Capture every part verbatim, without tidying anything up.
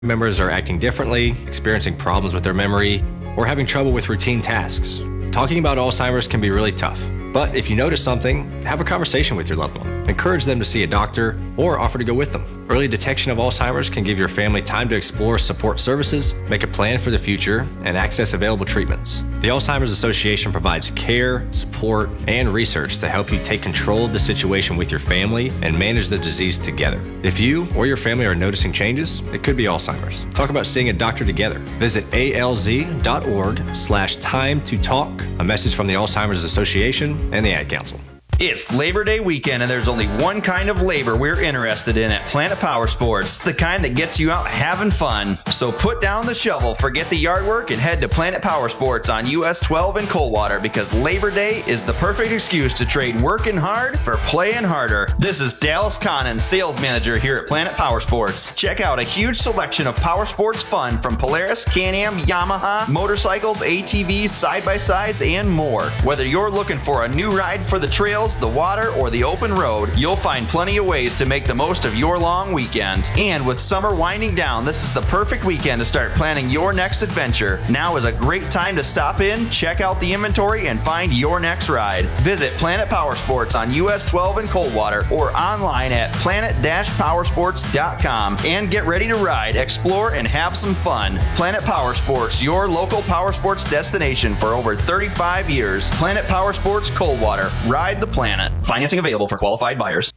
members are acting differently, experiencing problems with their memory, or having trouble with routine tasks. Talking about Alzheimer's can be really tough. But if you notice something, have a conversation with your loved one. Encourage them to see a doctor or offer to go with them. Early detection of Alzheimer's can give your family time to explore support services, make a plan for the future, and access available treatments. The Alzheimer's Association provides care, support, and research to help you take control of the situation with your family and manage the disease together. If you or your family are noticing changes, it could be Alzheimer's. Talk about seeing a doctor together. Visit alz.org slash time to talk. A message from the Alzheimer's Association and the Ad Council. It's Labor Day weekend, and there's only one kind of labor we're interested in at Planet Power Sports, the kind that gets you out having fun. So put down the shovel, forget the yard work, and head to Planet Power Sports on U S twelve in Coldwater, because Labor Day is the perfect excuse to trade working hard for playing harder. This is Dallas Connon, sales manager here at Planet Power Sports. Check out a huge selection of power sports fun from Polaris, Can-Am, Yamaha, motorcycles, A T Vs, side-by-sides, and more. Whether you're looking for a new ride for the trails, the water, or the open road, you'll find plenty of ways to make the most of your long weekend. And with summer winding down, this is the perfect weekend to start planning your next adventure. Now is a great time to stop in, check out the inventory, and find your next ride. Visit Planet Power Sports on U S twelve in Coldwater or online at planet dash powersports dot com and get ready to ride, explore, and have some fun. Planet Power Sports, your local power sports destination for over thirty-five years. Planet Power Sports Coldwater. Ride the planet. Financing available for qualified buyers.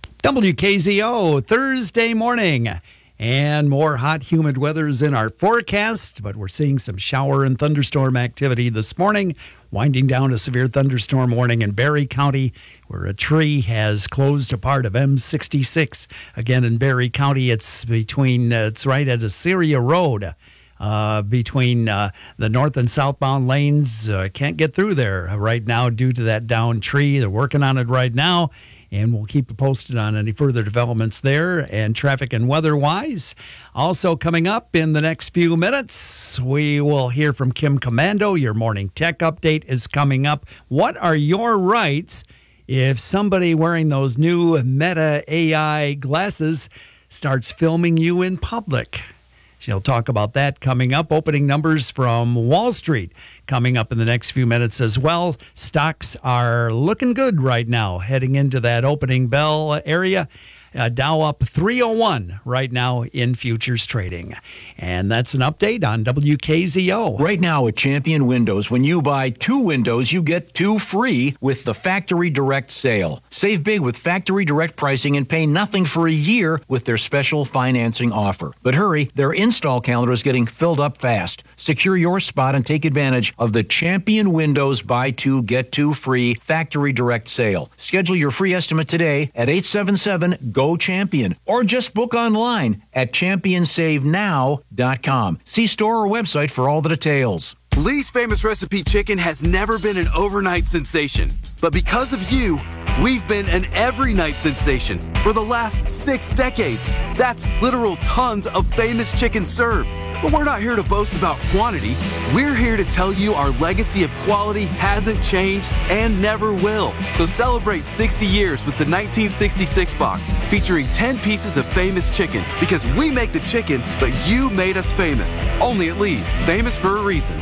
W K Z O, Thursday morning. And more hot, humid weather is in our forecast, but we're seeing some shower and thunderstorm activity this morning, winding down a severe thunderstorm warning in Barry County, where a tree has closed a part of M sixty-six. Again, in Barry County, it's between, uh, it's right at Assyria Road. Uh, between uh, the north and southbound lanes. Uh, can't get through there right now due to that downed tree. They're working on it right now, and we'll keep you posted on any further developments there and traffic and weather-wise. Also coming up in the next few minutes, we will hear from Kim Commando. Your morning tech update is coming up. What are your rights if somebody wearing those new Meta A I glasses starts filming you in public? She'll talk about that coming up. Opening numbers from Wall Street coming up in the next few minutes as well. Stocks are looking good right now, heading into that opening bell area. Uh, Dow up three oh one right now in futures trading. And that's an update on W K Z O. Right now at Champion Windows, when you buy two windows, you get two free with the Factory Direct sale. Save big with Factory Direct pricing and pay nothing for a year with their special financing offer. But hurry, their install calendar is getting filled up fast. Secure your spot and take advantage of the Champion Windows buy two, get two free Factory Direct sale. Schedule your free estimate today at eight seven seven, G O Champion, or just book online at champion save now dot com. See store or website for all the details. Lee's Famous Recipe Chicken has never been an overnight sensation, but because of you, we've been an every night sensation for the last six decades. That's literal tons of famous chicken served. But we're not here to boast about quantity. We're here to tell you our legacy of quality hasn't changed and never will. So celebrate sixty years with the nineteen sixty-six box, featuring ten pieces of famous chicken, because we make the chicken, but you made us famous. Only at Lee's, famous for a reason.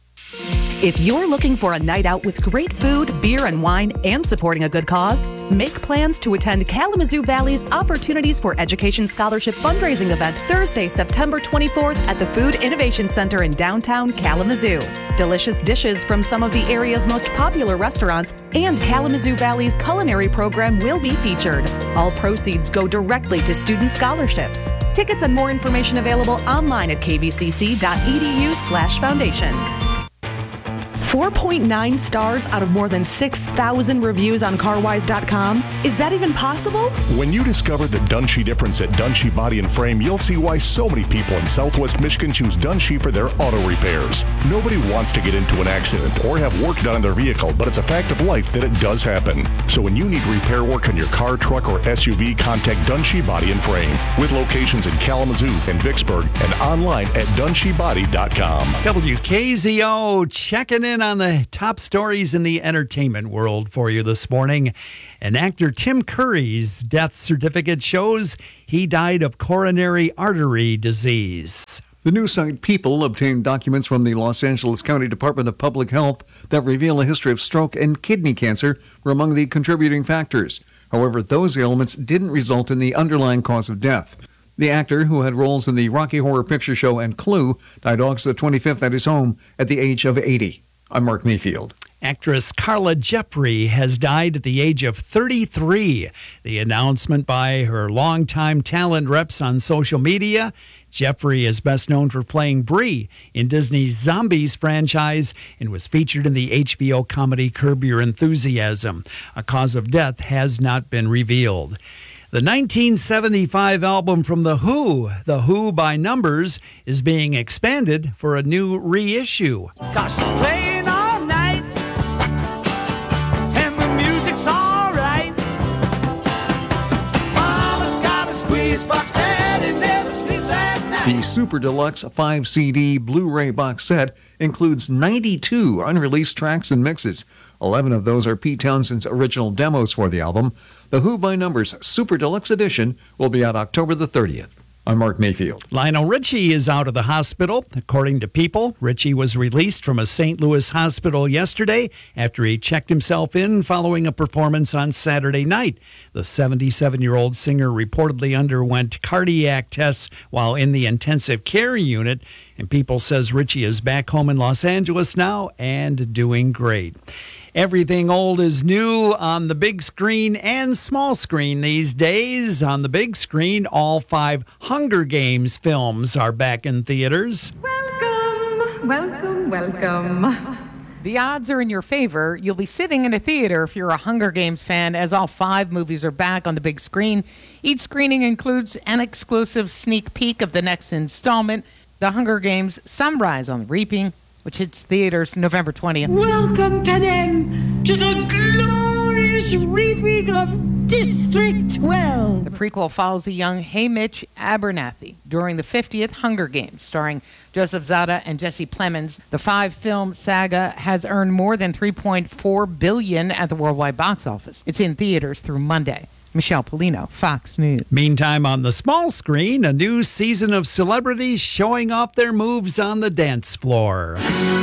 If you're looking for a night out with great food, beer, and wine, and supporting a good cause, make plans to attend Kalamazoo Valley's Opportunities for Education Scholarship fundraising event Thursday, September twenty-fourth at the Food Innovation Center in downtown Kalamazoo. Delicious dishes from some of the area's most popular restaurants and Kalamazoo Valley's culinary program will be featured. All proceeds go directly to student scholarships. Tickets and more information available online at k v c c dot e d u slash foundation. four point nine stars out of more than six thousand reviews on carwise dot com? Is that even possible? When you discover the Dunshee difference at Dunshee Body and Frame, you'll see why so many people in Southwest Michigan choose Dunshee for their auto repairs. Nobody wants to get into an accident or have work done on their vehicle, but it's a fact of life that it does happen. So when you need repair work on your car, truck, or S U V, contact Dunshee Body and Frame, with locations in Kalamazoo and Vicksburg and online at dunshee body dot com. W K Z O checking in on the top stories in the entertainment world for you this morning. And actor Tim Curry's death certificate shows he died of coronary artery disease. The news site People obtained documents from the Los Angeles County Department of Public Health that reveal a history of stroke and kidney cancer were among the contributing factors. However, those ailments didn't result in the underlying cause of death. The actor, who had roles in the Rocky Horror Picture Show and Clue, died August the twenty-fifth at his home at the age of eighty. I'm Mark Mayfield. Actress Carla Jeffrey has died at the age of thirty-three. The announcement by her longtime talent reps on social media. Jeffrey is best known for playing Bree in Disney's Zombies franchise and was featured in the H B O comedy Curb Your Enthusiasm. A cause of death has not been revealed. The nineteen seventy-five album from The Who, The Who by Numbers, is being expanded for a new reissue. Cause she's playing all night, and the music's all right. Mama's got a squeeze box, Daddy never sleeps at night. The Super Deluxe five C D Blu-ray box set includes ninety-two unreleased tracks and mixes. eleven of those are Pete Townshend's original demos for the album. The Who by Numbers Super Deluxe Edition will be out October the thirtieth. I'm Mark Mayfield. Lionel Richie is out of the hospital. According to People, Richie was released from a Saint Louis hospital yesterday after he checked himself in following a performance on Saturday night. The seventy-seven-year-old singer reportedly underwent cardiac tests while in the intensive care unit, and People says Richie is back home in Los Angeles now and doing great. Everything old is new on the big screen and small screen these days. On the big screen, all five Hunger Games films are back in theaters. Welcome, welcome, welcome. The odds are in your favor. You'll be sitting in a theater if you're a Hunger Games fan, as all five movies are back on the big screen. Each screening includes an exclusive sneak peek of the next installment, The Hunger Games: Sunrise on the Reaping, which hits theaters November twentieth. Welcome, Panem, to the glorious reaping of District twelve. The prequel follows a young Haymitch Abernathy during the fiftieth Hunger Games, starring Joseph Zada and Jesse Plemons. The five-film saga has earned more than three point four billion dollars at the worldwide box office. It's in theaters through Monday. Michelle Polino, Fox News. Meantime, on the small screen, a new season of celebrities showing off their moves on the dance floor.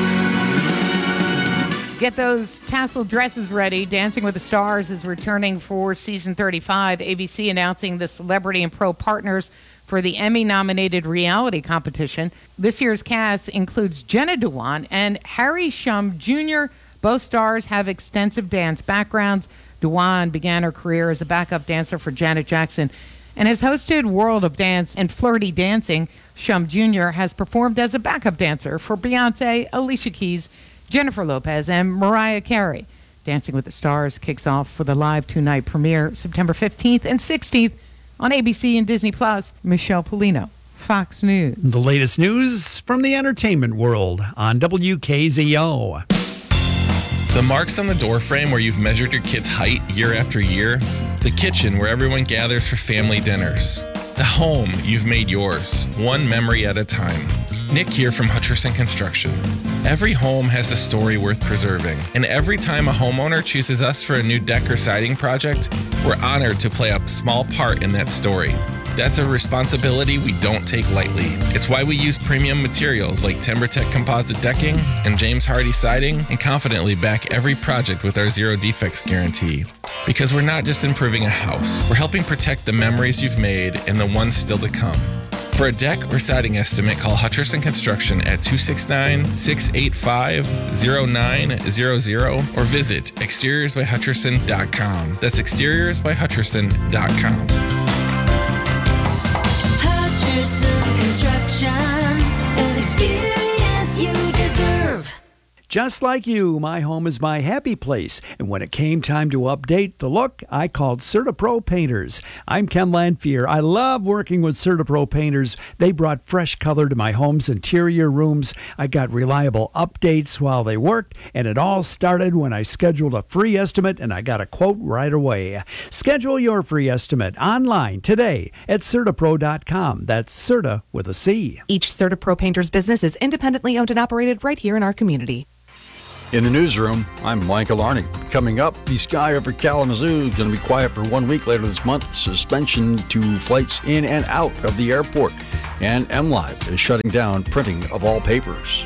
Get those tassel dresses ready. Dancing with the Stars is returning for season thirty-five. A B C announcing the celebrity and pro partners for the Emmy-nominated reality competition. This year's cast includes Jenna Dewan and Harry Shum Junior Both stars have extensive dance backgrounds. Dewan began her career as a backup dancer for Janet Jackson and has hosted World of Dance and Flirty Dancing. Shum Junior has performed as a backup dancer for Beyonce, Alicia Keys, Jennifer Lopez, and Mariah Carey. Dancing with the Stars kicks off for the live two-night premiere September fifteenth and sixteenth on A B C and Disney Plus. Michelle Polino, Fox News. The latest news from the entertainment world on W K Z O. The marks on the doorframe where you've measured your kid's height year after year. The kitchen where everyone gathers for family dinners. The home you've made yours, one memory at a time. Nick here from Hutcherson Construction. Every home has a story worth preserving, and every time a homeowner chooses us for a new deck or siding project, we're honored to play a small part in that story. That's a responsibility we don't take lightly. It's why we use premium materials like TimberTech composite decking and James Hardy siding, and confidently back every project with our zero defects guarantee. Because we're not just improving a house, we're helping protect the memories you've made and the ones still to come. For a deck or siding estimate, call Hutcherson Construction at two six nine, six eight five, zero nine zero zero or visit exteriors by hutcherson dot com. That's exteriors by hutcherson dot com. Hutcherson Construction, an experience you deserve. Just like you, my home is my happy place. And when it came time to update the look, I called CertaPro Painters. I'm Ken Lanfear. I love working with CertaPro Painters. They brought fresh color to my home's interior rooms. I got reliable updates while they worked, and it all started when I scheduled a free estimate, and I got a quote right away. Schedule your free estimate online today at Certapro dot com. That's Certa with a C. Each CertaPro Painters business is independently owned and operated right here in our community. In the newsroom, I'm Michael Arning. Coming up, the sky over Kalamazoo is going to be quiet for one week later this month. Suspension to flights in and out of the airport. And MLive is shutting down printing of all papers.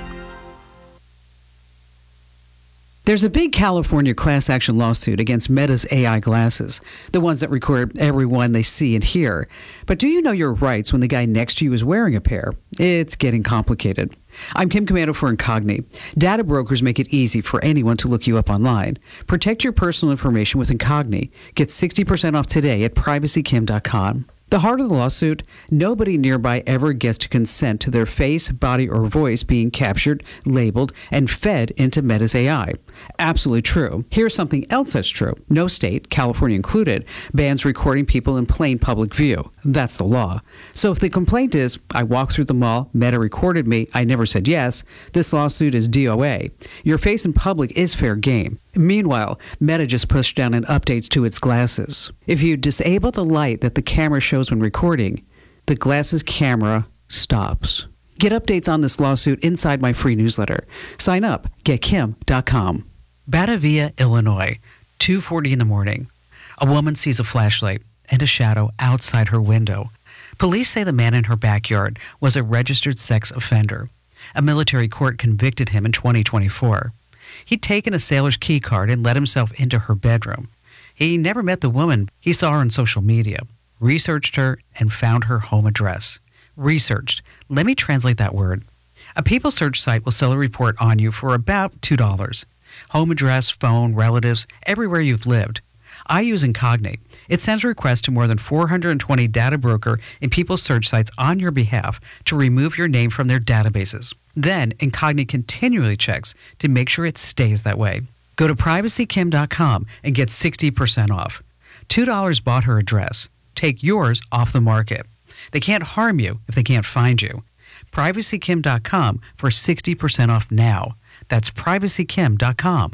There's a big California class action lawsuit against Meta's A I glasses, the ones that record everyone they see and hear. But do you know your rights when the guy next to you is wearing a pair? It's getting complicated. I'm Kim Commando for Incogni. Data brokers make it easy for anyone to look you up online. Protect your personal information with Incogni. Get sixty percent off today at privacy kim dot com. The heart of the lawsuit, nobody nearby ever gets to consent to their face, body, or voice being captured, labeled, and fed into Meta's A I. Absolutely true. Here's something else that's true. No state, California included, bans recording people in plain public view. That's the law. So if the complaint is, I walked through the mall, Meta recorded me, I never said yes, this lawsuit is D O A. Your face in public is fair game. Meanwhile, Meta just pushed down an update to its glasses. If you disable the light that the camera shows when recording, the glasses camera stops. Get updates on this lawsuit inside my free newsletter. Sign up, get kim dot com. Batavia, Illinois, two forty in the morning. A woman sees a flashlight and a shadow outside her window. Police say the man in her backyard was a registered sex offender. A military court convicted him in twenty twenty-four. He'd taken a sailor's key card and let himself into her bedroom. He never met the woman. He saw her on social media, researched her, and found her home address. Researched. Let me translate that word. A people search site will sell a report on you for about two dollars. Home address, phone, relatives, everywhere you've lived. I use Incogni. It sends requests to more than four hundred twenty data broker and people search sites on your behalf to remove your name from their databases. Then, Incogni continually checks to make sure it stays that way. Go to privacy kim dot com and get sixty percent off. two dollars bought her address. Take yours off the market. They can't harm you if they can't find you. privacy kim dot com for sixty percent off now. That's privacy kim dot com.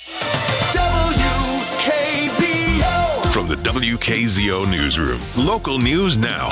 W K Z O. From the W K Z O Newsroom. Local news now.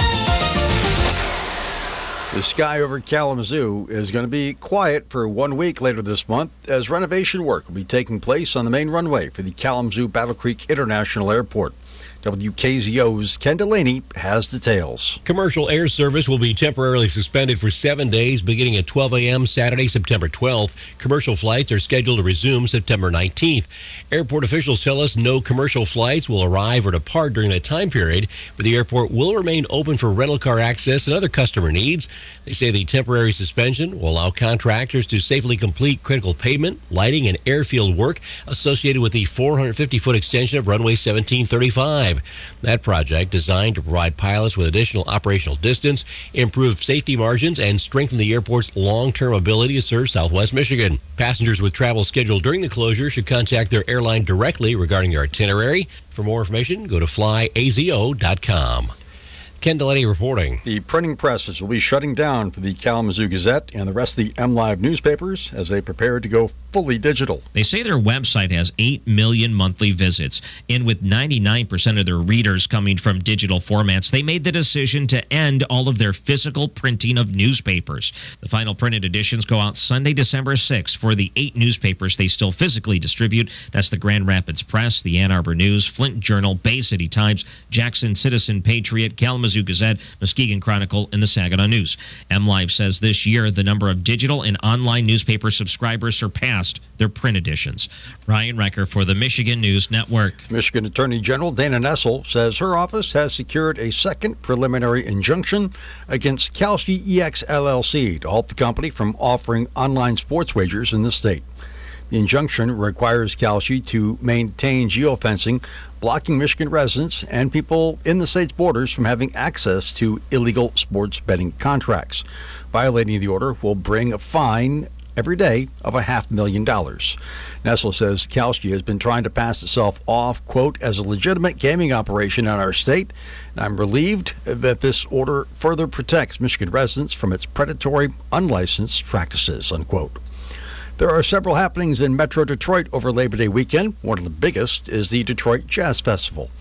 The sky over Kalamazoo is going to be quiet for one week later this month as renovation work will be taking place on the main runway for the Kalamazoo Battle Creek International Airport. W K Z O's Ken Delaney has details. Commercial air service will be temporarily suspended for seven days beginning at twelve a.m. Saturday, September twelfth. Commercial flights are scheduled to resume September nineteenth. Airport officials tell us no commercial flights will arrive or depart during that time period, but the airport will remain open for rental car access and other customer needs. They say the temporary suspension will allow contractors to safely complete critical pavement, lighting, and airfield work associated with the four hundred fifty foot extension of runway seventeen thirty-five. That project, designed to provide pilots with additional operational distance, improve safety margins, and strengthen the airport's long-term ability to serve Southwest Michigan. Passengers with travel scheduled during the closure should contact their airline directly regarding their itinerary. For more information, go to fly a z o dot com. Ken Delaney reporting. The printing presses will be shutting down for the Kalamazoo Gazette and the rest of the MLive newspapers as they prepare to go fully digital. They say their website has eight million monthly visits, and with ninety-nine percent of their readers coming from digital formats, they made the decision to end all of their physical printing of newspapers. The final printed editions go out Sunday, December sixth for the eight newspapers they still physically distribute. That's the Grand Rapids Press, the Ann Arbor News, Flint Journal, Bay City Times, Jackson Citizen Patriot, Kalamazoo Gazette, Muskegon Chronicle, and the Saginaw News. MLive says this year the number of digital and online newspaper subscribers surpassed their print editions. Ryan Recker for the Michigan News Network. Michigan Attorney General Dana Nessel says her office has secured a second preliminary injunction against Kalshi E X L L C to halt the company from offering online sports wagers in the state. The injunction requires Kalshi to maintain geofencing, blocking Michigan residents and people in the state's borders from having access to illegal sports betting contracts. Violating the order will bring a fine every day of a half million dollars. Nessel says Kalshi has been trying to pass itself off, quote, as a legitimate gaming operation in our state, and I'm relieved that this order further protects Michigan residents from its predatory, unlicensed practices, unquote. There are several happenings in Metro Detroit over Labor Day weekend. One of the biggest is the Detroit Jazz Festival.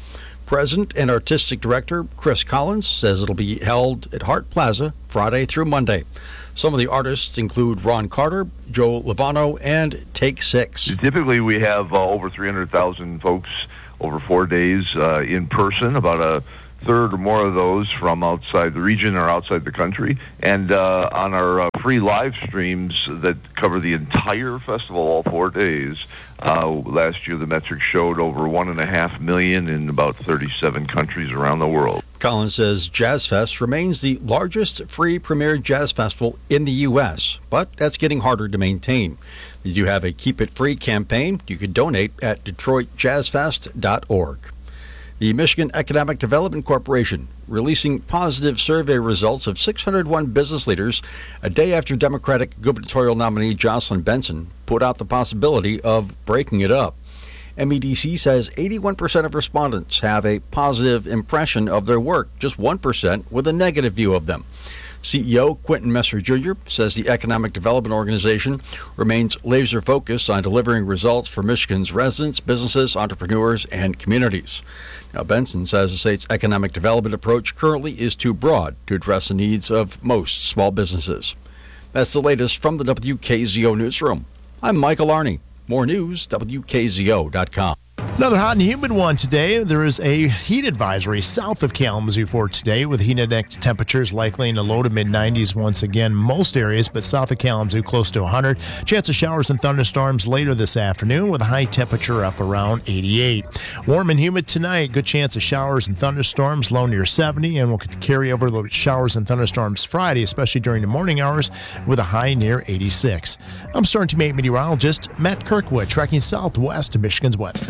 President and Artistic Director Chris Collins says it'll be held at Hart Plaza Friday through Monday. Some of the artists include Ron Carter, Joe Lovano, and Take Six. Typically, we have uh, over three hundred thousand folks over four days uh, in person, about a third or more of those from outside the region or outside the country. And uh, on our uh, free live streams that cover the entire festival, all four days, uh, last year the metrics showed over one and a half million in about thirty-seven countries around the world. Collins says Jazz Fest remains the largest free premier jazz festival in the U S, but that's getting harder to maintain. They do have a Keep It Free campaign. You can donate at detroit jazz fest dot org. The Michigan Economic Development Corporation releasing positive survey results of six hundred one business leaders a day after Democratic gubernatorial nominee Jocelyn Benson put out the possibility of breaking it up. M E D C says eighty-one percent of respondents have a positive impression of their work, just one percent with a negative view of them. C E O Quentin Messer Junior says the Economic Development Organization remains laser focused on delivering results for Michigan's residents, businesses, entrepreneurs, and communities. Now, Benson says the state's economic development approach currently is too broad to address the needs of most small businesses. That's the latest from the W K Z O Newsroom. I'm Michael Arney. More news, W K Z O dot com. Another hot and humid one today. There is a heat advisory south of Kalamazoo for today with heat index temperatures likely in the low to mid nineties once again. Most areas, but south of Kalamazoo close to one hundred. Chance of showers and thunderstorms later this afternoon with a high temperature up around eighty-eight. Warm and humid tonight. Good chance of showers and thunderstorms, low near seventy, and we'll carry over the showers and thunderstorms Friday, especially during the morning hours with a high near eighty-six. I'm Storm Team eight meteorologist Matt Kirkwood, tracking southwest of Michigan's weather.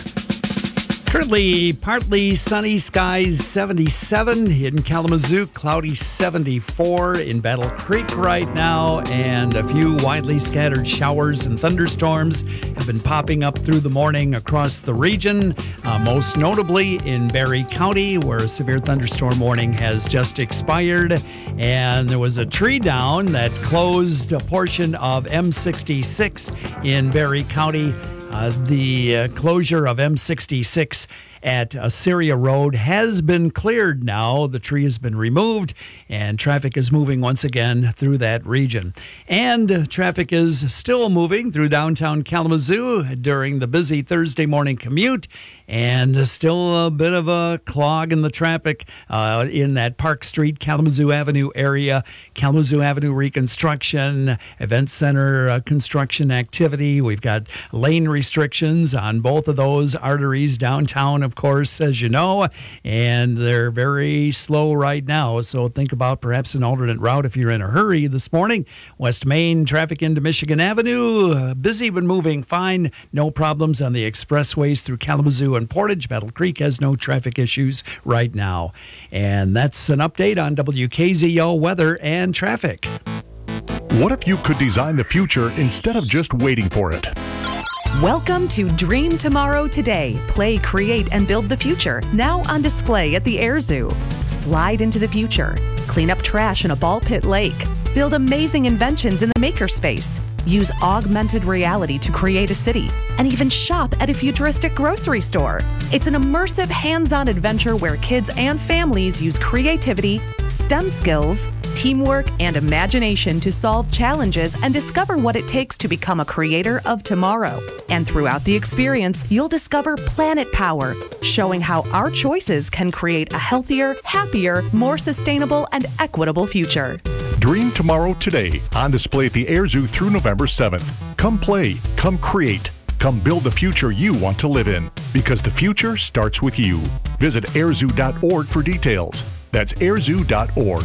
Currently, partly sunny skies, seventy-seven. In Kalamazoo, cloudy, seventy-four. In Battle Creek right now, and a few widely scattered showers and thunderstorms have been popping up through the morning across the region, uh, most notably in Barry County, where a severe thunderstorm warning has just expired. And there was a tree down that closed a portion of M sixty-six in Barry County. Uh, the uh, closure of M sixty-six at Assyria Road has been cleared now. The tree has been removed, and traffic is moving once again through that region. And uh, traffic is still moving through downtown Kalamazoo during the busy Thursday morning commute, and uh, still a bit of a clog in the traffic uh, in that Park Street, Kalamazoo Avenue area. Kalamazoo Avenue reconstruction, event center uh, construction activity. We've got lane restrictions on both of those arteries downtown, of course, as you know, and they're very slow right now. So think about perhaps an alternate route if you're in a hurry this morning. West Main traffic into Michigan Avenue, uh, busy but moving fine. No problems on the expressways through Kalamazoo and Portage. Battle Creek has no traffic issues right now. And that's an update on W K Z O weather and traffic. What if you could design the future instead of just waiting for it? Welcome to Dream Tomorrow Today. Play, create, and build the future. Now on display at the Air Zoo. Slide into the future. Clean up trash in a ball pit lake. Build amazing inventions in the makerspace. Use augmented reality to create a city. And even shop at a futuristic grocery store. It's an immersive, hands-on adventure where kids and families use creativity, STEM skills, teamwork, and imagination to solve challenges and discover what it takes to become a creator of tomorrow. And throughout the experience, you'll discover Planet Power, showing how our choices can create a healthier, happier, more sustainable, and equitable future. Dream Tomorrow Today, on display at the Air Zoo through November seventh. Come play, come create, come build the future you want to live in, because the future starts with you. Visit air zoo dot org for details. That's air zoo dot org.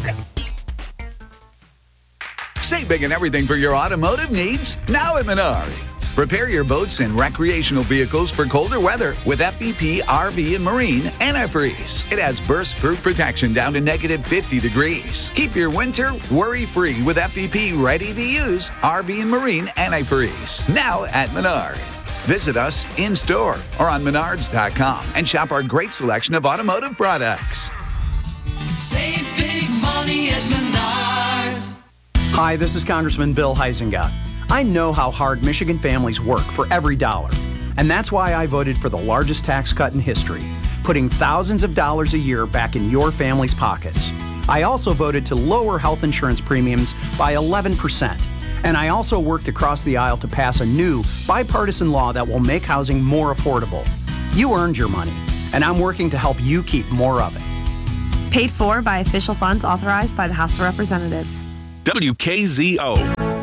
Save big and everything for your automotive needs now at Menards. Prepare your boats and recreational vehicles for colder weather with F V P R V and Marine Antifreeze. It has burst-proof protection down to negative fifty degrees. Keep your winter worry-free with F V P ready-to-use R V and Marine Antifreeze. Now at Menards. Visit us in-store or on menards dot com and shop our great selection of automotive products. Save big money at Menards. Hi, this is Congressman Bill Huizenga. I know how hard Michigan families work for every dollar, and that's why I voted for the largest tax cut in history, putting thousands of dollars a year back in your family's pockets. I also voted to lower health insurance premiums by eleven percent. And I also worked across the aisle to pass a new bipartisan law that will make housing more affordable. You earned your money, and I'm working to help you keep more of it. Paid for by official funds authorized by the House of Representatives. W K Z O.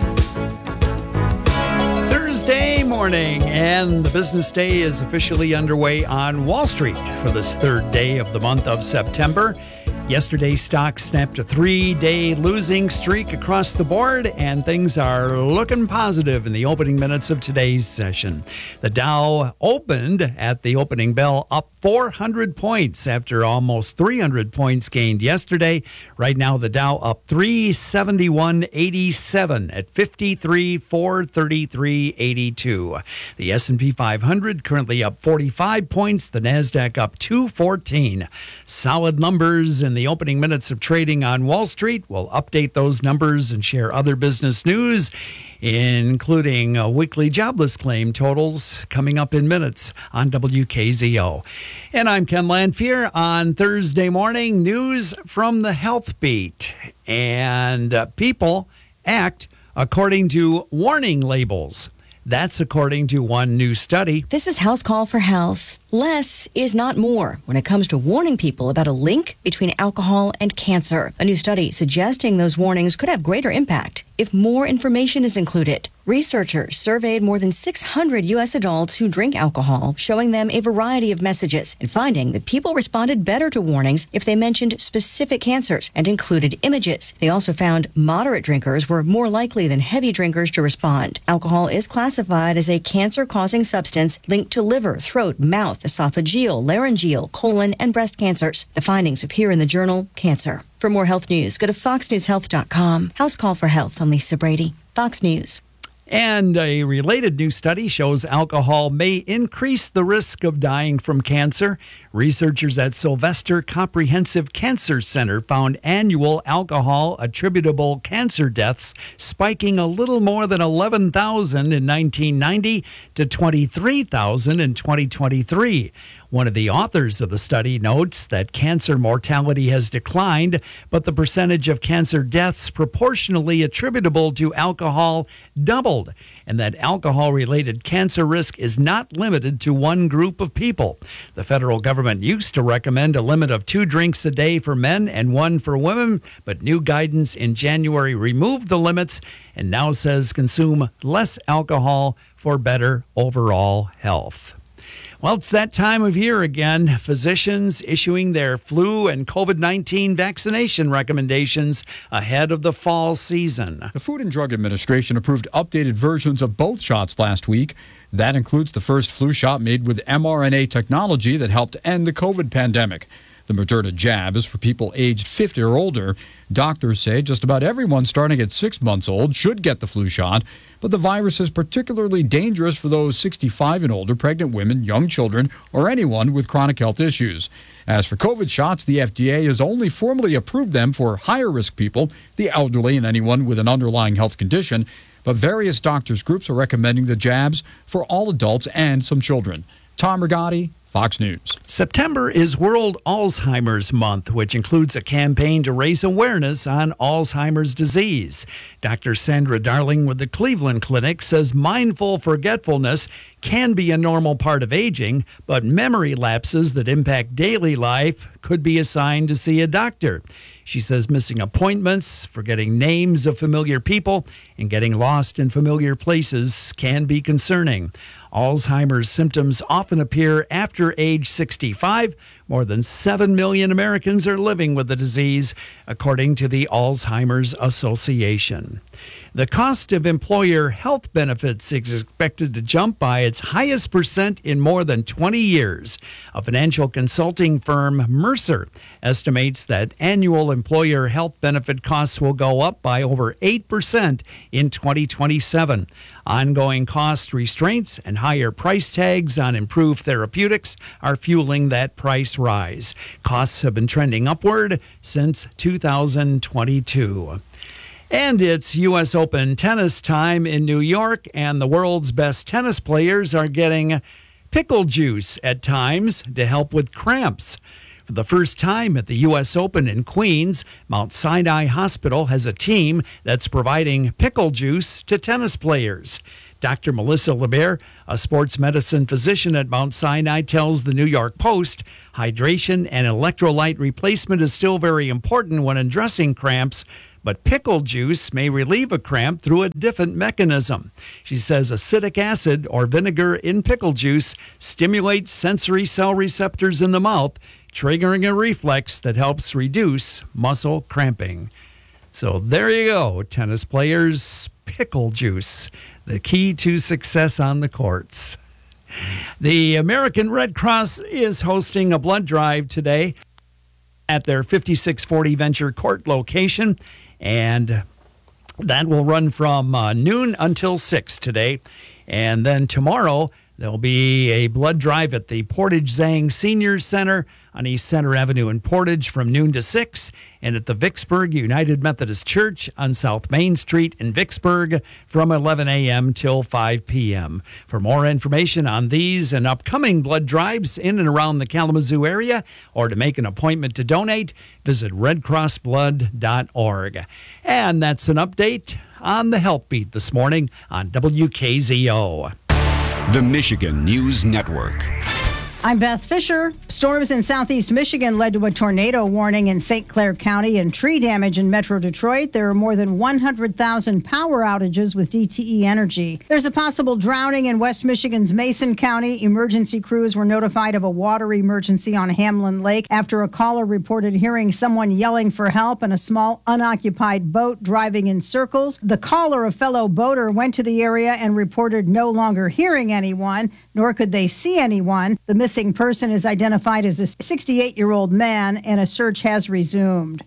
Thursday morning, and the business day is officially underway on Wall Street for this third day of the month of September. Yesterday's stocks snapped a three-day losing streak across the board, and things are looking positive in the opening minutes of today's session. The Dow opened at the opening bell up four hundred points after almost three hundred points gained yesterday. Right now, the Dow up three seventy-one eighty-seven at fifty-three four thirty-three eighty-two. The S and P five hundred currently up forty-five points. The Nasdaq up two fourteen. Solid numbers in the opening minutes of trading on Wall Street. We'll update those numbers and share other business news, including uh, weekly jobless claim totals coming up in minutes on W K Z O. And I'm Ken Lanfear on Thursday morning. News from the Health Beat. And uh, people act according to warning labels. That's according to one new study. This is House Call for Health. Less is not more when it comes to warning people about a link between alcohol and cancer. A new study suggesting those warnings could have greater impact if more information is included. Researchers surveyed more than six hundred U S adults who drink alcohol, showing them a variety of messages and finding that people responded better to warnings if they mentioned specific cancers and included images. They also found moderate drinkers were more likely than heavy drinkers to respond. Alcohol is classified as a cancer-causing substance linked to liver, throat, mouth, esophageal, laryngeal, colon, and breast cancers. The findings appear in the journal Cancer. For more health news, go to fox news health dot com. House Call for Health. I'm Lisa Brady, Fox News. And a related new study shows alcohol may increase the risk of dying from cancer. Researchers at Sylvester Comprehensive Cancer Center found annual alcohol attributable cancer deaths spiking a little more than eleven thousand in nineteen ninety to twenty-three thousand in twenty twenty-three. One of the authors of the study notes that cancer mortality has declined, but the percentage of cancer deaths proportionally attributable to alcohol doubled, and that alcohol-related cancer risk is not limited to one group of people. The federal government used to recommend a limit of two drinks a day for men and one for women, but new guidance in January removed the limits and now says consume less alcohol for better overall health. Well, it's that time of year again. Physicians issuing their flu and COVID nineteen vaccination recommendations ahead of the fall season. The Food and Drug Administration approved updated versions of both shots last week. That includes the first flu shot made with mRNA technology that helped end the COVID pandemic. The Moderna jab is for people aged fifty or older. Doctors say just about everyone starting at six months old should get the flu shot, but the virus is particularly dangerous for those sixty-five and older, pregnant women, young children, or anyone with chronic health issues. As for COVID shots, the F D A has only formally approved them for higher-risk people, the elderly, and anyone with an underlying health condition, but various doctors' groups are recommending the jabs for all adults and some children. Tom Rigotti, Fox News. September is World Alzheimer's Month, which includes a campaign to raise awareness on Alzheimer's disease. Doctor Sandra Darling with the Cleveland Clinic says mindful forgetfulness can be a normal part of aging, but memory lapses that impact daily life could be a sign to see a doctor. She says missing appointments, forgetting names of familiar people, and getting lost in familiar places can be concerning. Alzheimer's symptoms often appear after age sixty-five. More than seven million Americans are living with the disease, according to the Alzheimer's Association. The cost of employer health benefits is expected to jump by its highest percent in more than twenty years. A financial consulting firm, Mercer, estimates that annual employer health benefit costs will go up by over eight percent in twenty twenty-seven. Ongoing cost restraints and higher price tags on improved therapeutics are fueling that price rise. Costs have been trending upward since two thousand twenty-two. And it's U S Open tennis time in New York, and the world's best tennis players are getting pickle juice at times to help with cramps. For the first time at the U S Open in Queens, Mount Sinai Hospital has a team that's providing pickle juice to tennis players. Doctor Melissa LeBaire, a sports medicine physician at Mount Sinai, tells the New York Post hydration and electrolyte replacement is still very important when addressing cramps, but pickle juice may relieve a cramp through a different mechanism. She says acetic acid or vinegar in pickle juice stimulates sensory cell receptors in the mouth, triggering a reflex that helps reduce muscle cramping. So there you go, tennis players, pickle juice, the key to success on the courts. The American Red Cross is hosting a blood drive today at their fifty-six forty Venture Court location, and that will run from uh, noon until six today. And then tomorrow, there'll be a blood drive at the Portage Zang Senior Center on East Center Avenue in Portage from noon to six, and at the Vicksburg United Methodist Church on South Main Street in Vicksburg from eleven a.m. till five p.m. For more information on these and upcoming blood drives in and around the Kalamazoo area, or to make an appointment to donate, visit red cross blood dot org. And that's an update on the Health Beat this morning on W K Z O. The Michigan News Network. I'm Beth Fisher. Storms in southeast Michigan led to a tornado warning in Saint Clair County and tree damage in Metro Detroit. There are more than one hundred thousand power outages with D T E Energy. There's a possible drowning in West Michigan's Mason County. Emergency crews were notified of a water emergency on Hamlin Lake after a caller reported hearing someone yelling for help and a small unoccupied boat driving in circles. The caller, a fellow boater, went to the area and reported no longer hearing anyone, nor could they see anyone. The missing person is identified as a sixty-eight-year-old man, and a search has resumed.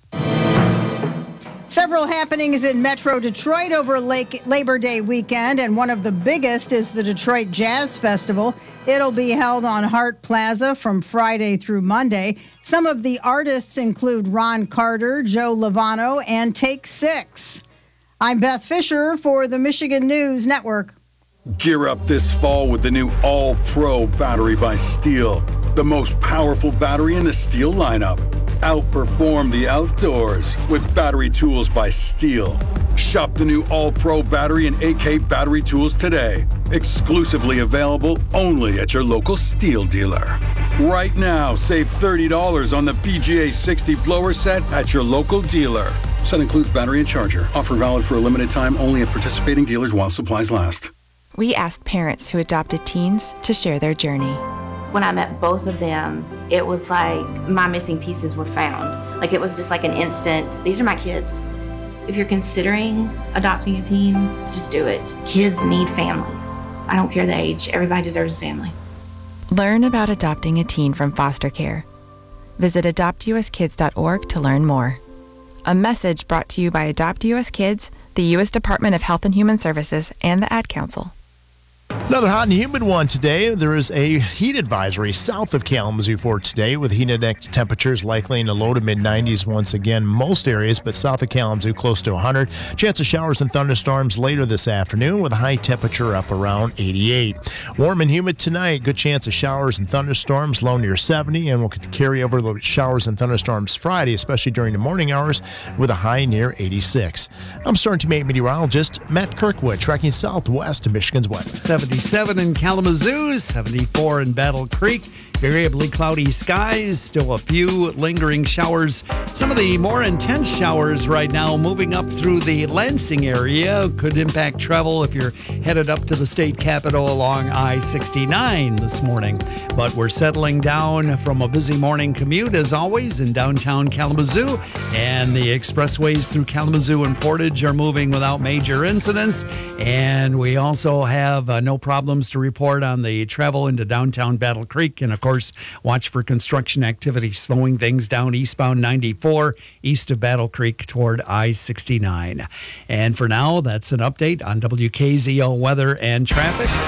Several happenings in Metro Detroit over Lake Labor Day weekend, and one of the biggest is the Detroit Jazz Festival. It'll be held on Hart Plaza from Friday through Monday. Some of the artists include Ron Carter, Joe Lovano, and Take Six. I'm Beth Fisher for the Michigan News Network. Gear up this fall with the new All-Pro battery by Steel, the most powerful battery in the Steel lineup. Outperform the outdoors with battery tools by Steel. Shop the new All-Pro battery and A K battery tools today. Exclusively available only at your local Steel dealer. Right now, save thirty dollars on the B G A sixty blower set at your local dealer. Set includes battery and charger. Offer valid for a limited time only at participating dealers while supplies last. We asked parents who adopted teens to share their journey. When I met both of them, it was like my missing pieces were found. Like it was just like an instant, these are my kids. If you're considering adopting a teen, just do it. Kids need families. I don't care the age, everybody deserves a family. Learn about adopting a teen from foster care. Visit adopt u s kids dot org to learn more. A message brought to you by Adopt U S Kids, the U S Department of Health and Human Services, and the Ad Council. Another hot and humid one today. There is a heat advisory south of Kalamazoo for today with heat index temperatures likely in the low to mid nineties once again. Most areas, but south of Kalamazoo close to one hundred. Chance of showers and thunderstorms later this afternoon with a high temperature up around eighty-eight. Warm and humid tonight. Good chance of showers and thunderstorms, low near seventy, and we'll carry over the showers and thunderstorms Friday, especially during the morning hours with a high near eighty-six. I'm Storm Team eight meteorologist Matt Kirkwood, tracking southwest of Michigan's weather. seventy-seven in Kalamazoo, seventy-four in Battle Creek. Variably cloudy skies, still a few lingering showers. Some of the more intense showers right now moving up through the Lansing area could impact travel if you're headed up to the state capitol along I sixty-nine this morning. But we're settling down from a busy morning commute as always in downtown Kalamazoo, and the expressways through Kalamazoo and Portage are moving without major incidents. And we also have uh, no problems to report on the travel into downtown Battle Creek. And of course, watch for construction activity slowing things down eastbound ninety-four, east of Battle Creek toward I sixty-nine. And for now, that's an update on W K Z O weather and traffic.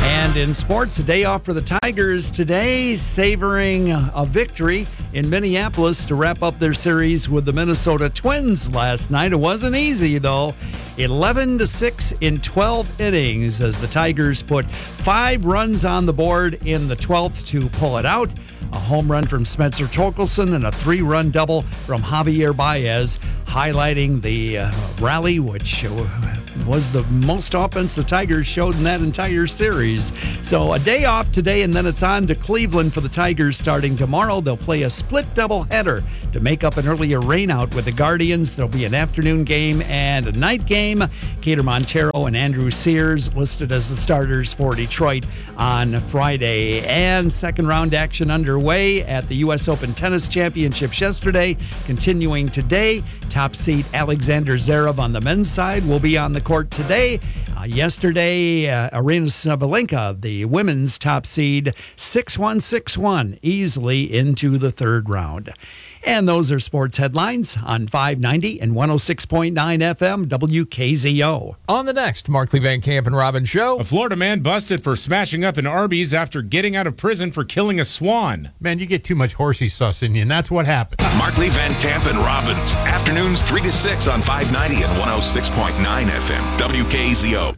And in sports, a day off for the Tigers today, savoring a victory in Minneapolis to wrap up their series with the Minnesota Twins last night. It wasn't easy, though. eleven to six in twelve innings as the Tigers put five runs on the board in the twelfth to pull it out. A home run from Spencer Torkelson and a three-run double from Javier Baez, highlighting the uh, rally, which uh, was the most offense the Tigers showed in that entire series. So a day off today, and then it's on to Cleveland for the Tigers starting tomorrow. They'll play a split doubleheader to make up an earlier rainout with the Guardians. There'll be an afternoon game and a night game. Kader Montero and Andrew Sears listed as the starters for Detroit on Friday. And second round action underway at the U S Open Tennis Championships yesterday. Continuing today, top seed Alexander Zverev on the men's side will be on the court today. Uh, yesterday, uh, Aryna Sabalenka, the women's top seed, six one, six one, easily into the third round. And those are sports headlines on five ninety and one oh six point nine F M W K Z O. On the next Markley Van Camp and Robin show. A Florida man busted for smashing up an Arby's after getting out of prison for killing a swan. Man, you get too much horsey sauce in you, and that's what happened. Markley Van Camp and Robbins. Afternoons three to six on five ninety and one oh six point nine F M W K Z O.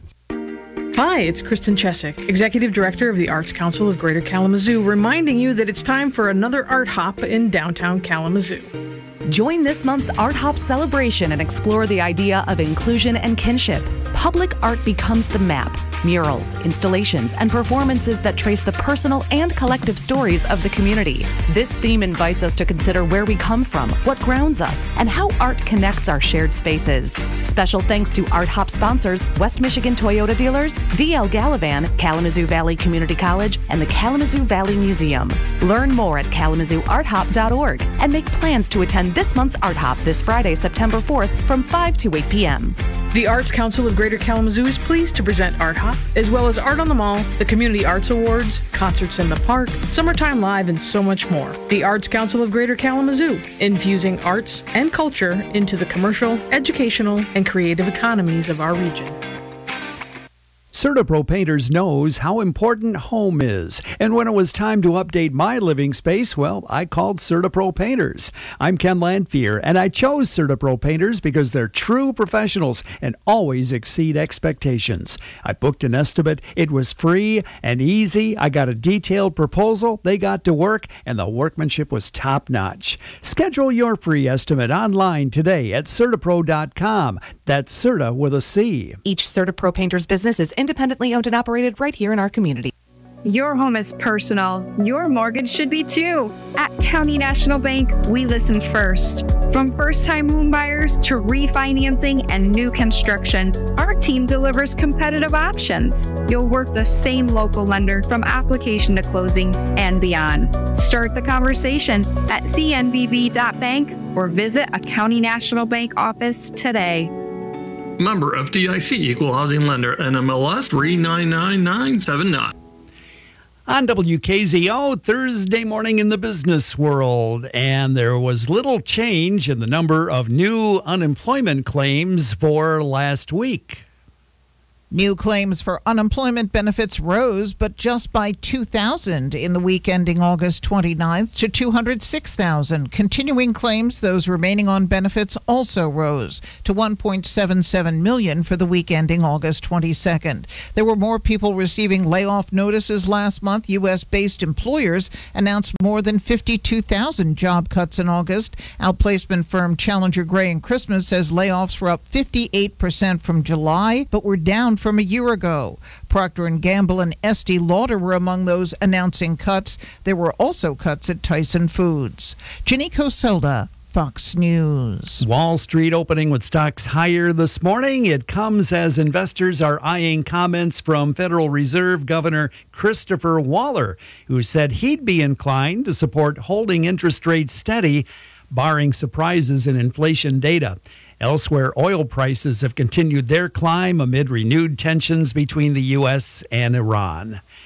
Hi, it's Kristen Chesick, Executive Director of the Arts Council of Greater Kalamazoo, reminding you that it's time for another art hop in downtown Kalamazoo. Join this month's Art Hop celebration and explore the idea of inclusion and kinship. Public art becomes the map. Murals, installations, and performances that trace the personal and collective stories of the community. This theme invites us to consider where we come from, what grounds us, and how art connects our shared spaces. Special thanks to Art Hop sponsors West Michigan Toyota dealers, D L Gallivan, Kalamazoo Valley Community College, and the Kalamazoo Valley Museum. Learn more at kalamazoo art hop dot org and make plans to attend this month's Art Hop this Friday, September fourth from five to eight p.m. The Arts Council of Greater Kalamazoo is pleased to present Art Hop, as well as Art on the Mall, the Community Arts Awards, Concerts in the Park, Summertime Live, and so much more. The Arts Council of Greater Kalamazoo, infusing arts and culture into the commercial, educational, and creative economies of our region. CertaPro Painters knows how important home is. And when it was time to update my living space, well, I called CertaPro Painters. I'm Ken Landfear, and I chose CertaPro Painters because they're true professionals and always exceed expectations. I booked an estimate. It was free and easy. I got a detailed proposal. They got to work, and the workmanship was top-notch. Schedule your free estimate online today at CertaPro dot com. That's Certa with a C. Each CertaPro Painters business is independently owned and operated right here in our community. Your home is personal. Your mortgage should be too. At County National Bank, we listen first. From first-time home buyers to refinancing and new construction, our team delivers competitive options. You'll work the same local lender from application to closing and beyond. Start the conversation at c n b b dot bank or visit a County National Bank office today. Member F D I C, Equal Housing Lender, N M L S three nine nine nine seven nine. On W K Z O, Thursday morning in the business world, and there was little change in the number of new unemployment claims for last week. New claims for unemployment benefits rose, but just by two thousand in the week ending August twenty-ninth to two hundred six thousand. Continuing claims, those remaining on benefits, also rose to one point seven seven million for the week ending August twenty-second. There were more people receiving layoff notices last month. U S-based employers announced more than fifty-two thousand job cuts in August. Outplacement firm Challenger Gray and Christmas says layoffs were up fifty-eight percent from July, but were down from a year ago. Procter and Gamble and Estee Lauder were among those announcing cuts. There were also cuts at Tyson Foods. Janico Soda, Fox News. Wall Street opening with stocks higher this morning. It comes as investors are eyeing comments from Federal Reserve Governor Christopher Waller, who said he'd be inclined to support holding interest rates steady, barring surprises in inflation data. Elsewhere, oil prices have continued their climb amid renewed tensions between the U S and Iran.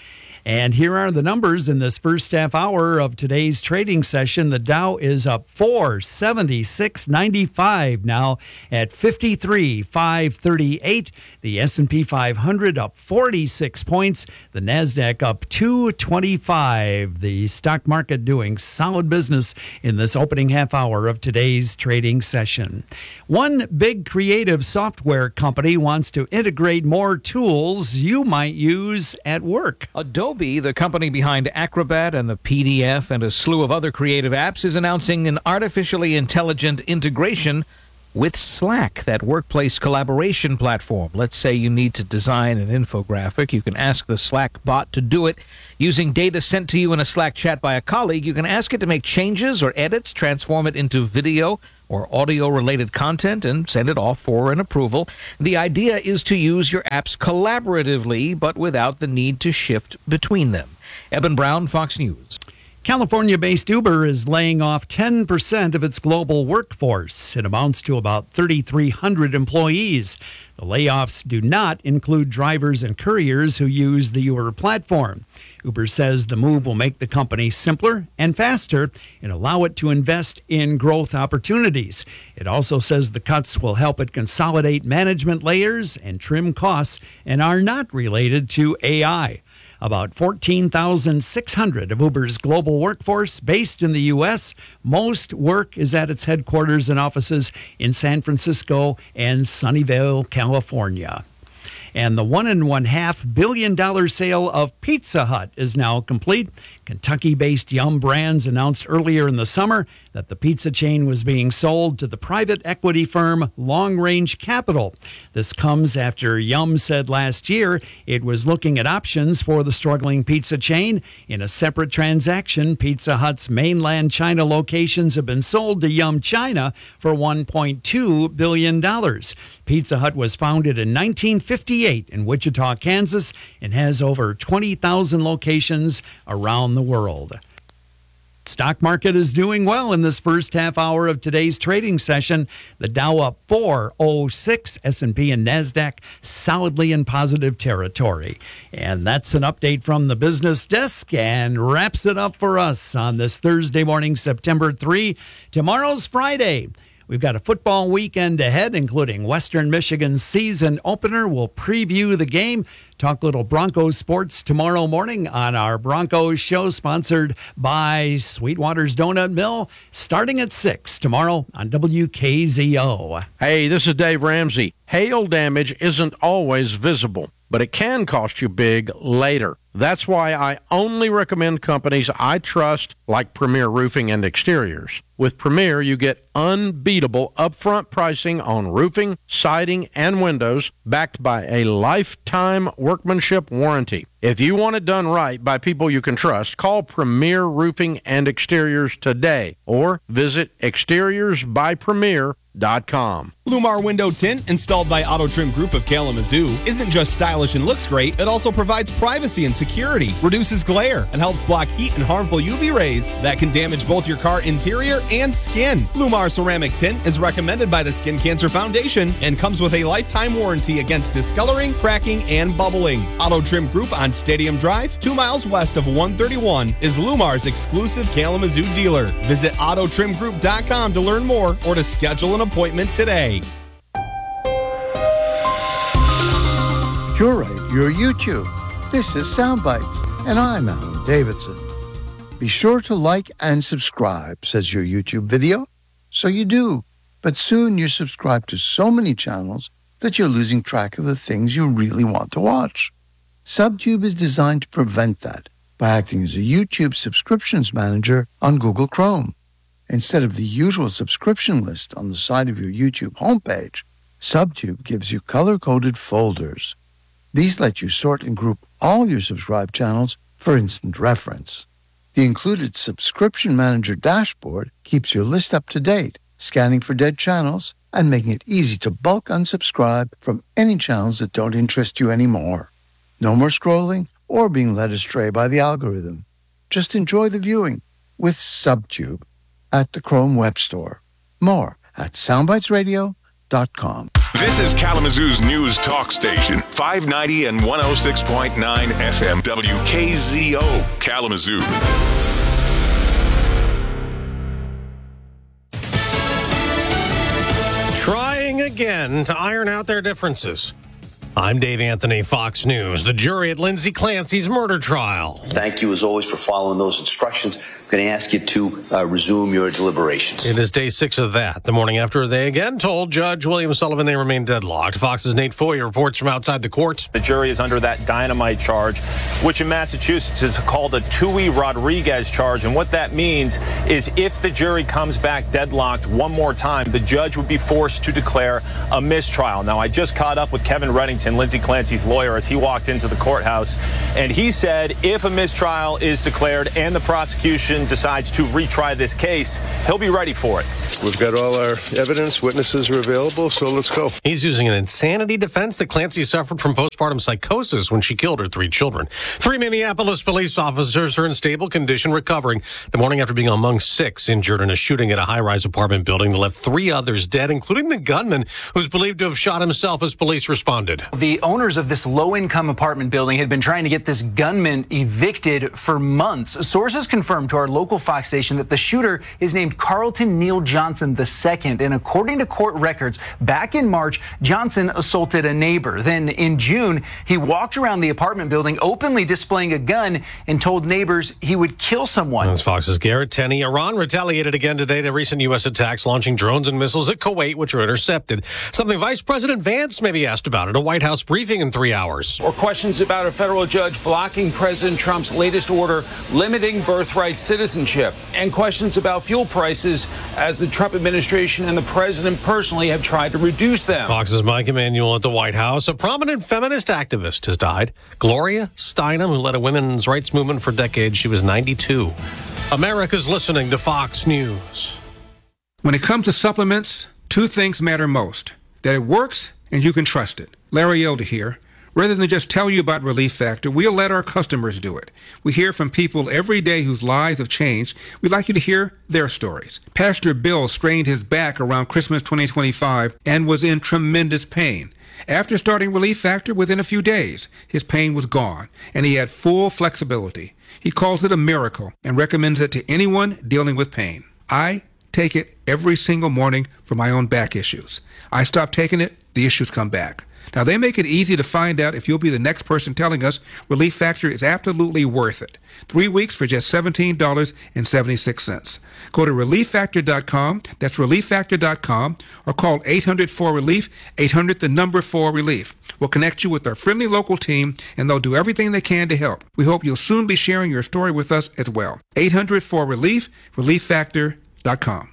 And here are the numbers in this first half hour of today's trading session. The Dow is up four seventy-six ninety-five now at fifty-three five thirty-eight. The S and P five hundred up forty-six points. The Nasdaq up two twenty-five. The stock market doing solid business in this opening half hour of today's trading session. One big creative software company wants to integrate more tools you might use at work. Adobe, the company behind Acrobat and the P D F and a slew of other creative apps, is announcing an artificially intelligent integration with Slack, that workplace collaboration platform. Let's say you need to design an infographic. You can ask the Slack bot to do it. Using data sent to you in a Slack chat by a colleague, you can ask it to make changes or edits, transform it into video or audio-related content, and send it off for an approval. The idea is to use your apps collaboratively, but without the need to shift between them. Eben Brown, Fox News. California-based Uber is laying off ten percent of its global workforce. It amounts to about thirty-three hundred employees. The layoffs do not include drivers and couriers who use the Uber platform. Uber says the move will make the company simpler and faster and allow it to invest in growth opportunities. It also says the cuts will help it consolidate management layers and trim costs and are not related to A I. About fourteen thousand six hundred of Uber's global workforce based in the U S. Most work is at its headquarters and offices in San Francisco and Sunnyvale, California. And the one and one half billion dollar sale of Pizza Hut is now complete. Kentucky-based Yum Brands announced earlier in the summer that the pizza chain was being sold to the private equity firm Long Range Capital. This comes after Yum said last year it was looking at options for the struggling pizza chain. In a separate transaction, Pizza Hut's mainland China locations have been sold to Yum China for one point two billion dollars. Pizza Hut was founded in nineteen fifty-eight in Wichita, Kansas, and has over twenty thousand locations around the world. Stock market is doing well in this first half hour of today's trading session. The Dow up four oh six, S and P and Nasdaq solidly in positive territory. And that's an update from the business desk and wraps it up for us on this Thursday morning, September third. Tomorrow's Friday. We've got a football weekend ahead, including Western Michigan's season opener. We'll preview the game, talk little Broncos sports tomorrow morning on our Broncos show, sponsored by Sweetwater's Donut Mill, starting at six tomorrow on W K Z O. Hey, this is Dave Ramsey. Hail damage isn't always visible, but it can cost you big later. That's why I only recommend companies I trust, like Premier Roofing and Exteriors. With Premier, you get unbeatable upfront pricing on roofing, siding, and windows, backed by a lifetime workmanship warranty. If you want it done right by people you can trust, call Premier Roofing and Exteriors today or visit exteriors by premier dot com. Lumar Window Tint, installed by Auto Trim Group of Kalamazoo, isn't just stylish and looks great, it also provides privacy and security, reduces glare, and helps block heat and harmful U V rays that can damage both your car interior and skin. Lumar Ceramic Tint is recommended by the Skin Cancer Foundation and comes with a lifetime warranty against discoloring, cracking, and bubbling. Auto Trim Group on Stadium Drive, two miles west of one thirty-one, is Lumar's exclusive Kalamazoo dealer. Visit auto trim group dot com to learn more or to schedule an appointment today. Curate your YouTube. This is Soundbites, and I'm Alan Davidson. Be sure to like and subscribe, says your YouTube video. So you do, but soon you're subscribed to so many channels that you're losing track of the things you really want to watch. Subtube is designed to prevent that by acting as a YouTube subscriptions manager on Google Chrome. Instead of the usual subscription list on the side of your YouTube homepage, Subtube gives you color-coded folders. These let you sort and group all your subscribed channels for instant reference. The included Subscription Manager dashboard keeps your list up to date, scanning for dead channels and making it easy to bulk unsubscribe from any channels that don't interest you anymore. No more scrolling or being led astray by the algorithm. Just enjoy the viewing with Subtube at the Chrome Web Store. More at soundbitesradio dot com. This is Kalamazoo's news talk station, five ninety and one oh six point nine F M, W K Z O, Kalamazoo. Trying again to iron out their differences. I'm Dave Anthony, Fox News. The jury at Lindsay Clancy's murder trial. Thank you, as always, for following those instructions. I'm going to ask you to uh, resume your deliberations. It is day six of that. The morning after they again told Judge William Sullivan they remain deadlocked. Fox's Nate Foyer reports from outside the court. The jury is under that dynamite charge, which in Massachusetts is called a Tui Rodriguez charge. And what that means is if the jury comes back deadlocked one more time, the judge would be forced to declare a mistrial. Now, I just caught up with Kevin Reddington, Lindsay Clancy's lawyer, as he walked into the courthouse. And he said if a mistrial is declared and the prosecution decides to retry this case, he'll be ready for it. We've got all our evidence, witnesses are available, so let's go. He's using an insanity defense that Clancy suffered from postpartum psychosis when she killed her three children. Three Minneapolis police officers are in stable condition, recovering the morning after being among six injured in a shooting at a high-rise apartment building that left three others dead, including the gunman who's believed to have shot himself as police responded. The owners of this low-income apartment building had been trying to get this gunman evicted for months. Sources confirmed to our local Fox station that the shooter is named Carlton Neal Johnson the second, and according to court records, back in March, Johnson assaulted a neighbor. Then in June, he walked around the apartment building openly displaying a gun and told neighbors he would kill someone. That's Fox's Garrett Tenney. Iran retaliated again today to recent U S attacks, launching drones and missiles at Kuwait, which were intercepted. Something Vice President Vance may be asked about at a White House briefing in three hours. Or questions about a federal judge blocking President Trump's latest order limiting birthright citizenship, and questions about fuel prices as the Trump administration and the president personally have tried to reduce them. Fox's Mike Emanuel at the White House. A prominent feminist activist has died. Gloria Steinem, who led a women's rights movement for decades. She was ninety-two. America's listening to Fox News. When it comes to supplements, two things matter most: that it works and you can trust it. Larry Elder here. Rather than just tell you about Relief Factor, we'll let our customers do it. We hear from people every day whose lives have changed. We'd like you to hear their stories. Pastor Bill strained his back around Christmas twenty twenty-five and was in tremendous pain. After starting Relief Factor, within a few days, his pain was gone, and he had full flexibility. He calls it a miracle and recommends it to anyone dealing with pain. I take it every single morning for my own back issues. I stop taking it, the issues come back. Now, they make it easy to find out if you'll be the next person telling us Relief Factor is absolutely worth it. Three weeks for just seventeen dollars and seventy-six cents. Go to relief factor dot com, that's relief factor dot com, or call eight hundred four relief, eight hundred the number four relief. We'll connect you with our friendly local team, and they'll do everything they can to help. We hope you'll soon be sharing your story with us as well. eight hundred four relief, relief factor dot com.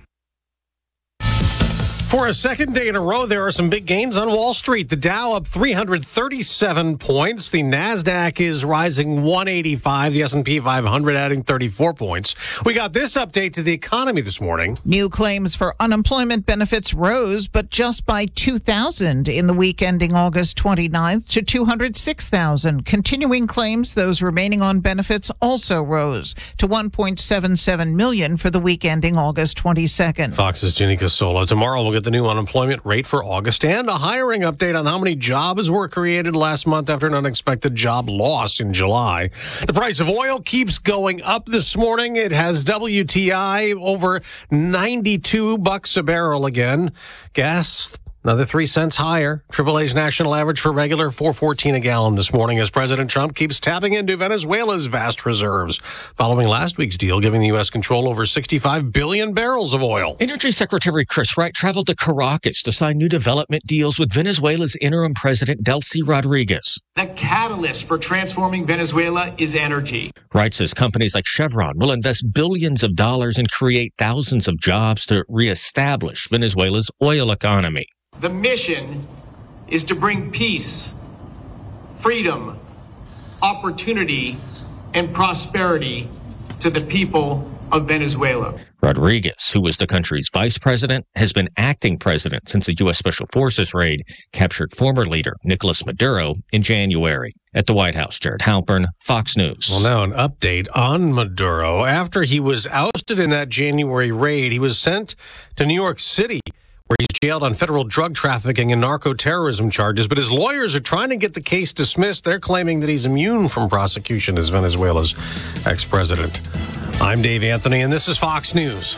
For a second day in a row, there are some big gains on Wall Street. The Dow up three hundred thirty-seven points. The Nasdaq is rising one eighty-five. The S and P five hundred adding thirty-four points. We got this update to the economy this morning. New claims for unemployment benefits rose, but just by two thousand in the week ending August twenty-ninth to two hundred six thousand. Continuing claims, those remaining on benefits, also rose to one point seven seven million for the week ending August twenty-second. Fox's Ginny Casola. Tomorrow we'll get the new unemployment rate for August and a hiring update on how many jobs were created last month after an unexpected job loss in July. The price of oil keeps going up this morning. It has W T I over ninety-two bucks a barrel again. Gas another three cents higher. Triple A's national average for regular four fourteen a gallon this morning as President Trump keeps tapping into Venezuela's vast reserves, following last week's deal giving the U S control over sixty-five billion barrels of oil. Energy Secretary Chris Wright traveled to Caracas to sign new development deals with Venezuela's interim president, Delcy Rodriguez. The catalyst for transforming Venezuela is energy. Wright says companies like Chevron will invest billions of dollars and create thousands of jobs to reestablish Venezuela's oil economy. The mission is to bring peace, freedom, opportunity, and prosperity to the people of Venezuela. Rodriguez, who was the country's vice president, has been acting president since the U S Special Forces raid captured former leader Nicolas Maduro in January. At the White House, Jared Halpern, Fox News. Well, now an update on Maduro. After he was ousted in that January raid, he was sent to New York City, where he's jailed on federal drug trafficking and narco-terrorism charges, but his lawyers are trying to get the case dismissed. They're claiming that he's immune from prosecution as Venezuela's ex-president. I'm Dave Anthony, and this is Fox News.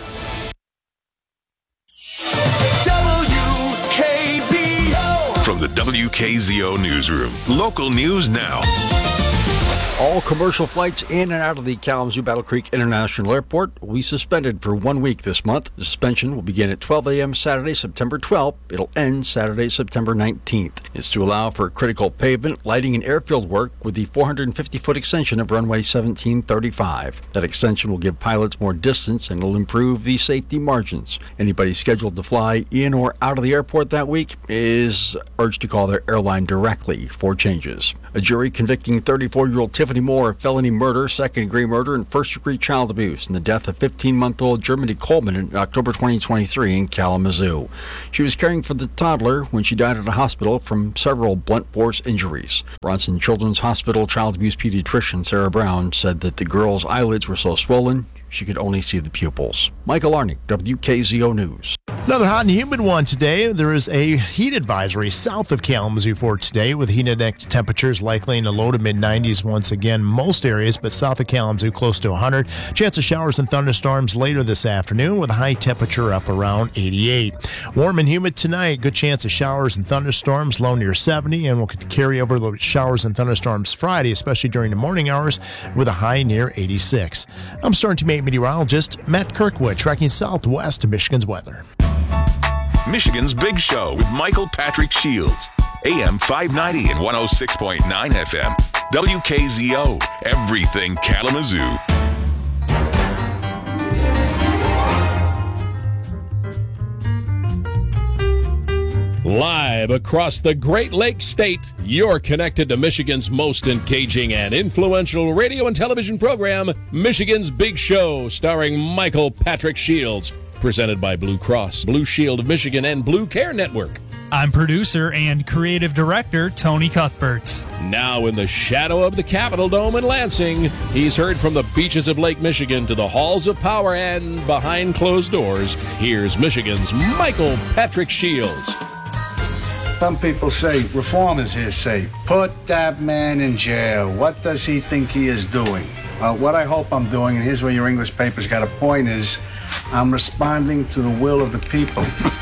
W K Z O. From the W K Z O Newsroom, local news now. All commercial flights in and out of the Kalamazoo Battle Creek International Airport will be suspended for one week this month. The suspension will begin at twelve a.m. Saturday, September twelfth. It'll end Saturday, September nineteenth. It's to allow for critical pavement, lighting, and airfield work with the four hundred fifty foot extension of runway seventeen thirty-five. That extension will give pilots more distance and will improve the safety margins. Anybody scheduled to fly in or out of the airport that week is urged to call their airline directly for changes. A jury convicting thirty-four-year-old Tiffany Moore of felony murder, second-degree murder, and first-degree child abuse in the death of fifteen-month-old Germany Coleman in October twenty twenty-three in Kalamazoo. She was caring for the toddler when she died at a hospital from several blunt force injuries. Bronson Children's Hospital child abuse pediatrician Sarah Brown said that the girl's eyelids were so swollen she could only see the pupils. Michael Arnick, W K Z O News. Another hot and humid one today. There is a heat advisory south of Kalamazoo for today, with heat index temperatures likely in the low to mid nineties once again. Most areas, but south of Kalamazoo close to one hundred. Chance of showers and thunderstorms later this afternoon with a high temperature up around eighty-eight. Warm and humid tonight. Good chance of showers and thunderstorms, low near seventy, and we'll carry over the showers and thunderstorms Friday, especially during the morning hours, with a high near eighty-six. I'm Storm Team eight meteorologist Matt Kirkwood, tracking southwest to Michigan's weather. Michigan's Big Show with Michael Patrick Shields. A M five ninety and one oh six point nine F M. W K Z O. Everything Kalamazoo. Live across the Great Lakes State, you're connected to Michigan's most engaging and influential radio and television program, Michigan's Big Show, starring Michael Patrick Shields. Presented by Blue Cross, Blue Shield of Michigan, and Blue Care Network. I'm producer and creative director Tony Cuthbert. Now in the shadow of the Capitol Dome in Lansing, he's heard from the beaches of Lake Michigan to the halls of power and behind closed doors. Here's Michigan's Michael Patrick Shields. Some people say reform is hearsay. Put that man in jail. What does he think he is doing? Well, what I hope I'm doing, and here's where your English paper's got a point, is I'm responding to the will of the people.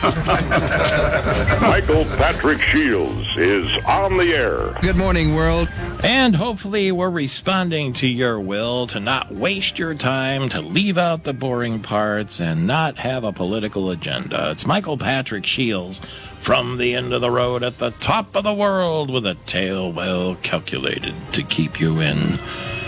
Michael Patrick Shields is on the air. Good morning, world. And hopefully we're responding to your will to not waste your time, to leave out the boring parts, and not have a political agenda. It's Michael Patrick Shields from the end of the road at the top of the world with a tale well calculated to keep you in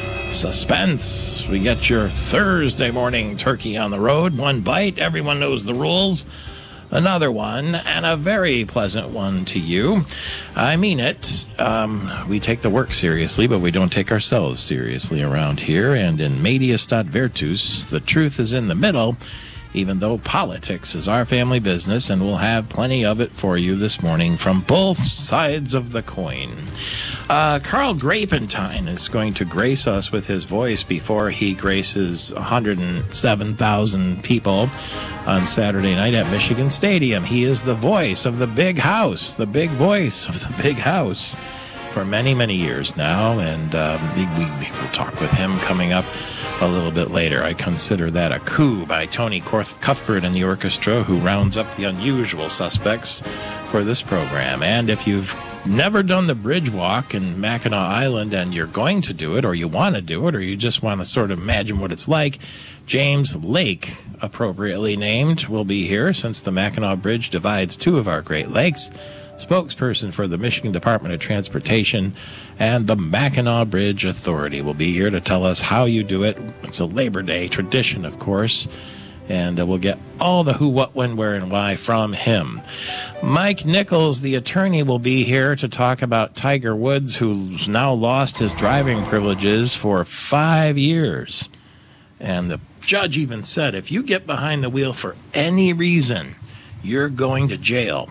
suspense. We get your Thursday morning turkey on the road. One bite, everyone knows the rules. Another one, and a very pleasant one to you. I mean it. Um, we take the work seriously, but we don't take ourselves seriously around here. And in Medius Stat Virtus, the truth is in the middle, even though politics is our family business, and we'll have plenty of it for you this morning from both sides of the coin. Uh, Carl Grapentine is going to grace us with his voice before he graces one hundred seven thousand people on Saturday night at Michigan Stadium. He is the voice of the big house, the big voice of the big house for many, many years now, and um, we, we will talk with him coming up a little bit later. I consider that a coup by Tony Cuthbert and the orchestra, who rounds up the unusual suspects for this program. And if you've never done the bridge walk in Mackinac Island and you're going to do it, or you want to do it, or you just want to sort of imagine what it's like, James Lake, appropriately named, will be here since the Mackinac Bridge divides two of our Great Lakes. Spokesperson for the Michigan Department of Transportation and the Mackinac Bridge Authority will be here to tell us how you do it. It's a Labor Day tradition, of course, and uh, we'll get all the who, what, when, where, and why from him. Mike Nichols, the attorney, will be here to talk about Tiger Woods, who's now lost his driving privileges for five years. And the judge even said, if you get behind the wheel for any reason, you're going to jail.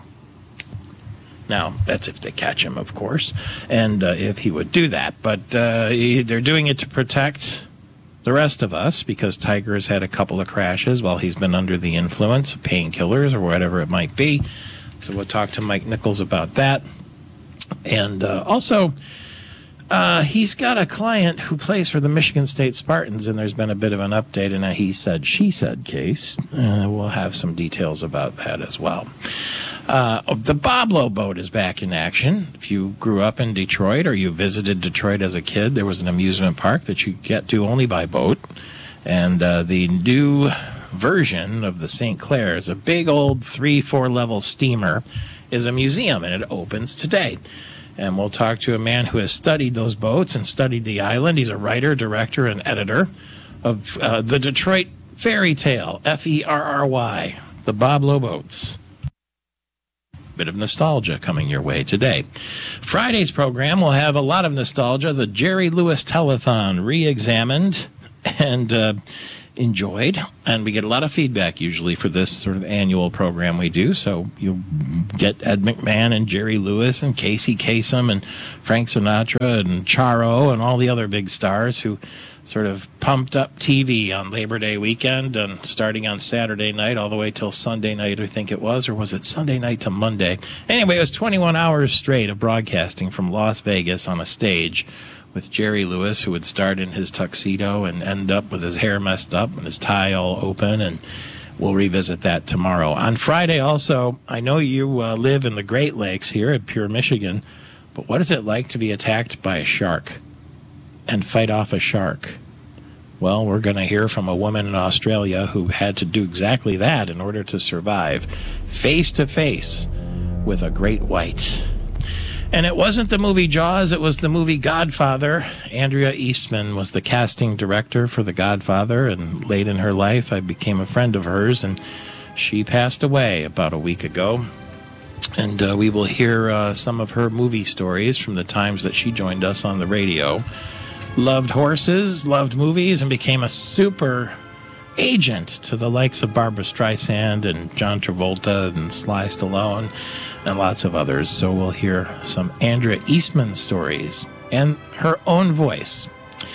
Now, that's if they catch him, of course, and uh, if he would do that. But uh, he, they're doing it to protect the rest of us, because Tiger's had a couple of crashes while he's been under the influence of painkillers or whatever it might be. So we'll talk to Mike Nichols about that. And uh, also, uh, he's got a client who plays for the Michigan State Spartans, and there's been a bit of an update in a he said, she said case. Uh, we'll have some details about that as well. Uh, the Boblo boat is back in action. If you grew up in Detroit or you visited Detroit as a kid, there was an amusement park that you get to only by boat. And uh, the new version of the Saint Clair is a big old three, four level steamer, is a museum, and it opens today. And we'll talk to a man who has studied those boats and studied the island. He's a writer, director, and editor of uh, the Detroit Fairy Tale, F E R R Y, the Boblo boats. Bit of nostalgia coming your way today. Friday's program will have a lot of nostalgia. The Jerry Lewis Telethon re-examined and uh, enjoyed, and we get a lot of feedback usually for this sort of annual program we do. So you'll get Ed McMahon and Jerry Lewis and Casey Kasem and Frank Sinatra and Charo and all the other big stars who sort of pumped up T V on Labor Day weekend, and starting on Saturday night all the way till Sunday night, I think it was, or was it Sunday night to Monday? Anyway, it was twenty-one hours straight of broadcasting from Las Vegas on a stage with Jerry Lewis, who would start in his tuxedo and end up with his hair messed up and his tie all open, and we'll revisit that tomorrow. On Friday also, I know you uh, live in the Great Lakes here at Pure Michigan, but what is it like to be attacked by a shark and fight off a shark? Well, we're going to hear from a woman in Australia who had to do exactly that in order to survive, face to face with a great white. And it wasn't the movie Jaws, it was the movie Godfather. Andrea Eastman was the casting director for The Godfather, and late in her life I became a friend of hers, and she passed away about a week ago. And uh, we will hear uh, some of her movie stories from the times that she joined us on the radio. Loved horses, loved movies, and became a super agent to the likes of Barbra Streisand and John Travolta and Sly Stallone and lots of others. So we'll hear some Andrea Eastman stories and her own voice.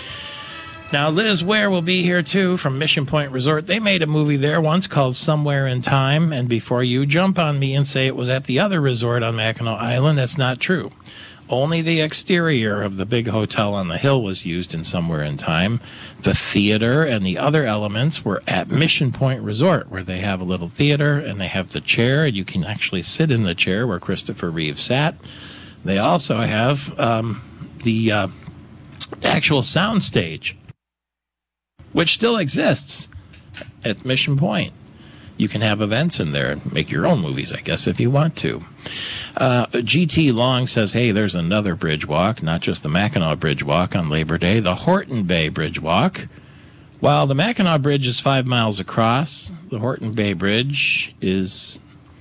Now, Liz Ware will be here, too, from Mission Point Resort. They made a movie there once called Somewhere in Time, and before you jump on me and say it was at the other resort on Mackinac Island, that's not true. Only the exterior of the big hotel on the hill was used in Somewhere in Time. The theater and the other elements were at Mission Point Resort, where they have a little theater and they have the chair. You can actually sit in the chair where Christopher Reeve sat. They also have um, the uh, actual sound stage, which still exists at Mission Point. You can have events in there and make your own movies, I guess, if you want to. Uh, G T Long says, hey, there's another bridge walk, not just the Mackinac Bridge Walk on Labor Day, the Horton Bay Bridge Walk. While the Mackinac Bridge is five miles across, the Horton Bay Bridge is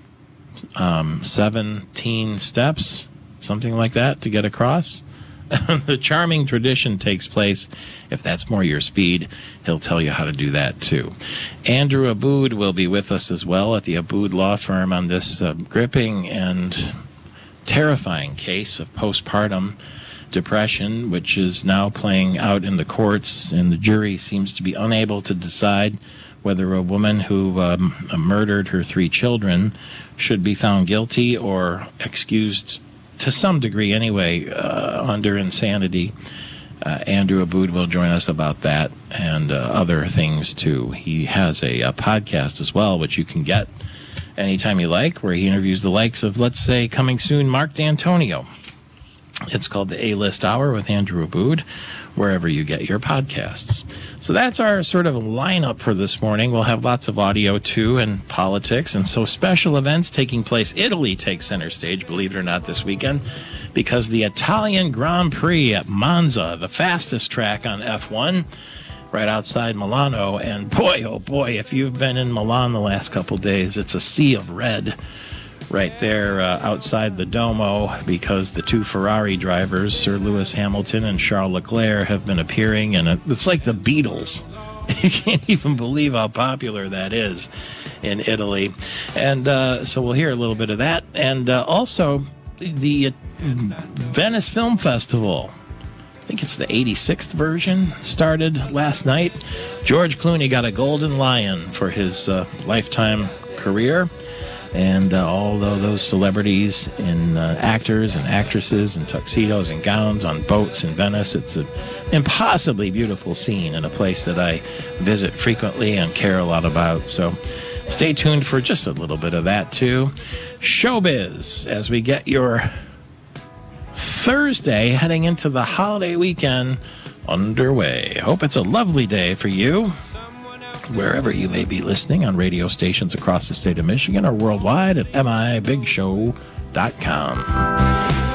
um, seventeen steps, something like that, to get across. The charming tradition takes place. If that's more your speed, he'll tell you how to do that, too. Andrew Aboud will be with us as well at the Aboud Law Firm on this uh, gripping and terrifying case of postpartum depression, which is now playing out in the courts, and the jury seems to be unable to decide whether a woman who um, murdered her three children should be found guilty or excused to some degree anyway, uh, under insanity. Uh, Andrew Aboud will join us about that and uh, other things, too. He has a, a podcast as well, which you can get anytime you like, where he interviews the likes of, let's say, coming soon, Mark D'Antonio. It's called the A-List Hour with Andrew Aboud, wherever you get your podcasts. So that's our sort of lineup for this morning. We'll have lots of audio, too, and politics. And so special events taking place. Italy takes center stage, believe it or not, this weekend, because the Italian Grand Prix at Monza, the fastest track on F one, right outside Milano. And boy, oh boy, if you've been in Milan the last couple days, it's a sea of red right there uh, outside the Duomo, because the two Ferrari drivers, Sir Lewis Hamilton and Charles Leclerc, have been appearing, and it's like the Beatles. You can't even believe how popular that is in Italy. And uh, so we'll hear a little bit of that. And uh, also the uh, Venice Film Festival. think it's the eighty-sixth version, started last night. George Clooney got a Golden Lion for his uh, lifetime career. And uh, all of those celebrities and uh, actors and actresses in tuxedos and gowns on boats in Venice. It's an impossibly beautiful scene in a place that I visit frequently and care a lot about. So stay tuned for just a little bit of that, too. Showbiz, as we get your Thursday heading into the holiday weekend underway. Hope it's a lovely day for you, wherever you may be listening on radio stations across the state of Michigan or worldwide at M I Big Show dot com.